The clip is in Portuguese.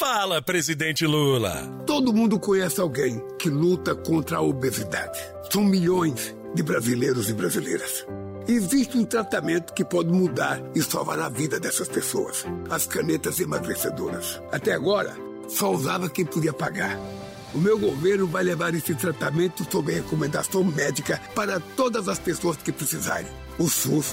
Fala, presidente Lula. Todo mundo conhece alguém que luta contra a obesidade. São milhões de brasileiros e brasileiras. Existe um tratamento que pode mudar e salvar a vida dessas pessoas. As canetas emagrecedoras. Até agora, só usava quem podia pagar. O meu governo vai levar esse tratamento sob recomendação médica para todas as pessoas que precisarem. O SUS